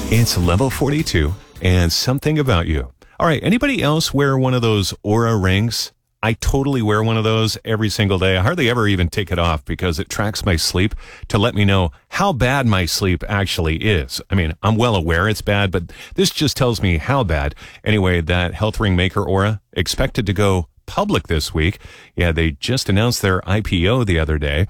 It's level 42 and something about you. All right, anybody else wear one of those Oura rings? I totally wear one of those every single day. I hardly ever even take it off because it tracks my sleep to let me know how bad my sleep actually is. I mean, I'm well aware it's bad, but this just tells me how bad. Anyway, that health ring maker Oura expected to go public this week. Yeah, they just announced their IPO the other day.